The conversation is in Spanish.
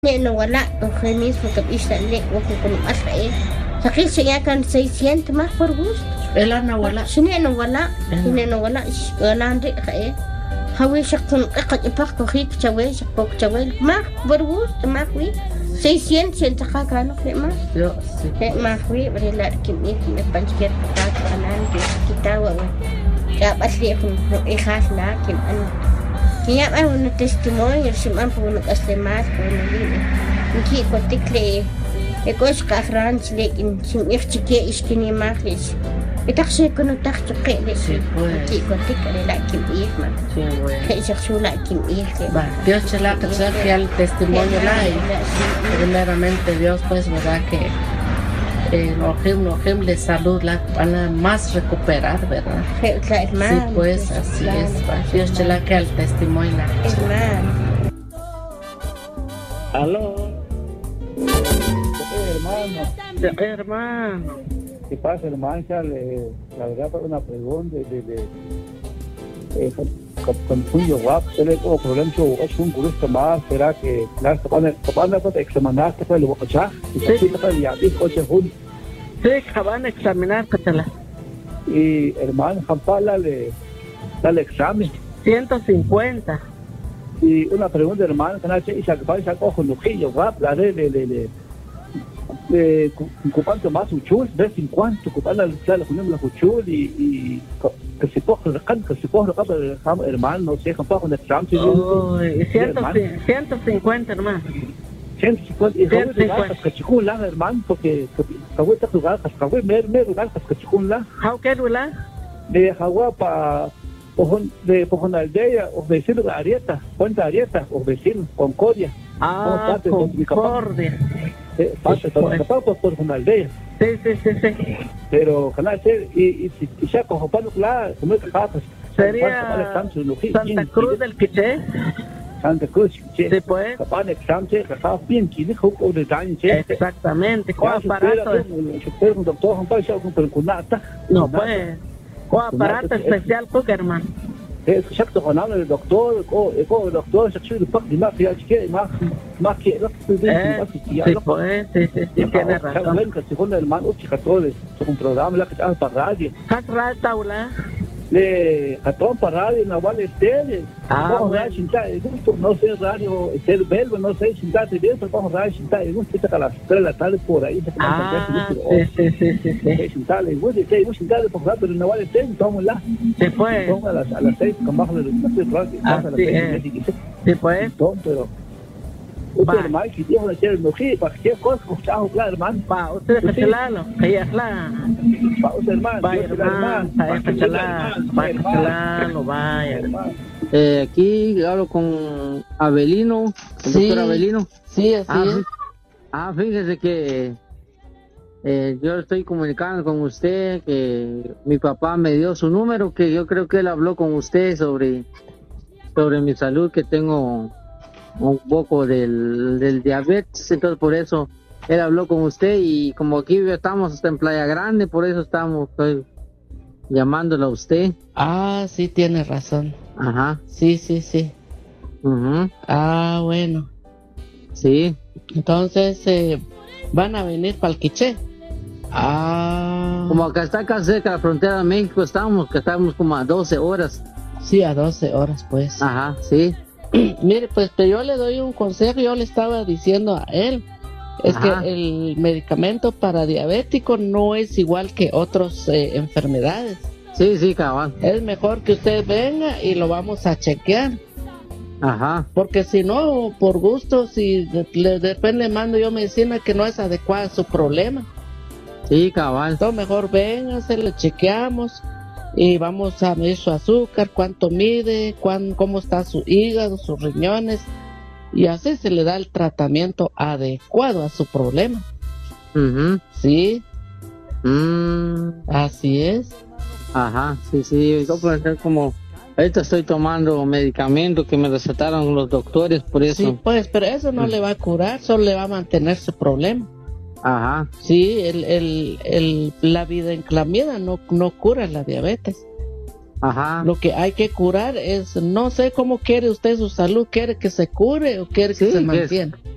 No wala, coge mismo que pisa le, o que con más Sakit siya kan 600 más por gusto. Ela na wala. Sini no wala, wala ndi kaya. Hawi siya kung ipak ko hik chawe, siya pok chawe. Mak por gusto, mak wi. 600 siya kano kaya mas. Yo, sí. Kaya mak wi, barila kimi me panchker patat kanan kita wa. Kaya pasli kung ikhas na kim ano. Kaya ang testimonyo siman po nag-aslemat po nalili. Hindi ko tikli. Ekos ka Franz lekin sim ifchike iskini maklis. Itakse ko no takchike lesi. Hindi ko tikli la kim ihma. Sí, bueno. Kaya saksula kim ihke. Va, Dios chela que sea que al testimonio la y primeramente Dios pues verdad que Elohim de salud la van a más recuperar, ¿verdad? Sí, pues así es. Dios chela que al testimonio la. Hermano. Aló. Hermano. ¿Qué pasa, hermano? La verdad, para una pregunta con Julio Guap, se le tuvo problemas es un curso más, será que las cabana pues examinar que fue lo bocha y se fue ya dijo que Julio. Sí, van a examinar catala. Y hermano, Jampala dale examen 150. Y una pregunta, hermano, que nace y se cojo un Julio Guap, la de ocupando más uchul, de 50, ocupando la junta la uchul y que se coge hermano, no sé, campo con el Trump. 150, hermano. 150 y que chicun la hermano, porque Hawái está lugar, Hawái mer lugar que chicun la. How que lugar? De Hawái para de Pojón Aldea, o vecino de Arieta, Puente Arieta, o vecino Concordia. Ah, Concordia. Pasa por una aldea. Sí. Pero y ya con Jopano claro, como es capaz. Sería Santa Cruz del Quiché. Santa Cruz, sí, pues. Capaz de examen, capaz bien quiere jugar de daño. Exactamente. ¿Cuál aparato es? Un doctor, un país, con nada. No, pues. ¿Cuál aparato especial, hermano? Exacto, con el doctor, el doctor, se quiere más que más que sí, pues, sí, tiene razón. Según el hermano, todo es un programa la que está para radio. ¿Has taula? Le catón para radio, no vale estéreo. No sé radio, el verbo, no sé, sintate bien, pero vamos radio, sintate, no sé, a las 3 de la tarde por ahí. Sí. Sintate, sintate, por radio, pero no vale estéreo, vamos lá. Sí, pues. Vamos a las 6, con bajo de radio, sí, pues. Pero usted hermano, que Dios le quiere enojar, para qué cosa, claro, hermano. Pa, usted es chelano, ella es la. Pa, usted hermano, vaya hermano, vaya. Aquí hablo con Abelino, el doctor Abelino. Sí, así es. Fíjese que yo estoy comunicando con usted, que mi papá me dio su número, que yo creo que él habló con usted sobre mi salud, que tengo un poco del diabetes, entonces por eso él habló con usted y como aquí estamos hasta en Playa Grande, por eso estoy llamándolo a usted. Ah, sí, tiene razón. Ajá. Sí. Uh-huh. Ah, bueno. Sí. Entonces, ¿van a venir para el Quiché? Ah. Como acá está acá cerca de la frontera de México, estamos como a 12 horas. Sí, a 12 horas, pues. Ajá, sí. Mire, pues yo le doy un consejo, yo le estaba diciendo a él, es que el medicamento para diabético no es igual que otras enfermedades. Sí, cabal. Es mejor que usted venga y lo vamos a chequear. Ajá. Porque si no, por gusto, si de repente le mando yo medicina que no es adecuada a su problema. Sí, cabal. Entonces mejor venga, se le chequeamos. Y vamos a medir su azúcar, cuánto mide, cómo está su hígado, sus riñones, y así se le da el tratamiento adecuado a su problema. Uh-huh. Sí. Así es. Ajá, sí. Yo como ahorita estoy tomando medicamentos que me recetaron los doctores, por eso. Sí, pues, pero eso no le va a curar, solo le va a mantener su problema. Ajá. Sí, la videnclamida no cura la diabetes. Ajá. Lo que hay que curar es, no sé cómo quiere usted su salud, quiere que se cure o quiere que se mantenga.